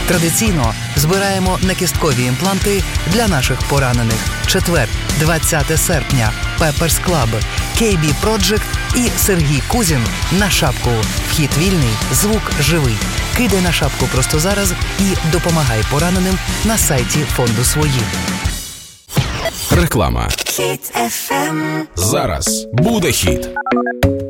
Традиційно збираємо некісткові імпланти для наших поранених. Четвер, 20 серпня. Pepper's Club, KB Project і Сергій Кузін на шапку. Вхід вільний, звук живий. Кидай на шапку просто зараз і допомагай пораненим на сайті фонду «Свої». Реклама. Хіт FM. Зараз буде хіт.